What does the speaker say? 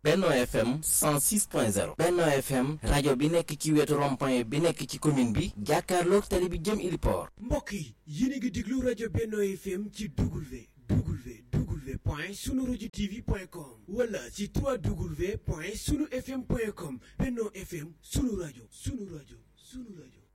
Benno FM 106.0 Benno FM rajo bi nekk ci wetu rond-point bi nekk ci commune bi jàkkaarloog tali bi jëm Iliport. mbokk yi yéen a ngi déglu rajo Benno FM ci www.sunuradiotv.com wala ci www.sunufm.com. Benno FM sunu rajo sunu rajo sunu rajo.